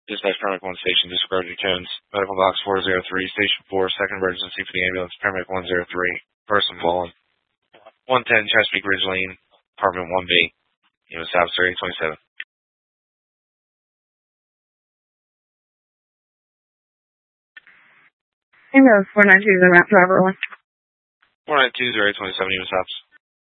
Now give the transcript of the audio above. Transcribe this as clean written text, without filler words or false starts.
Dispatch Paramedic 1 Station, disregard your tones. Medical Box 403, Station 4, second emergency for the ambulance, Paramedic 103. Person fallen. 110 Chesapeake Ridge Lane, Apartment 1B. Unit Officer 827. Ambulance 492, the route driver 1. 492 827, Unit Officer.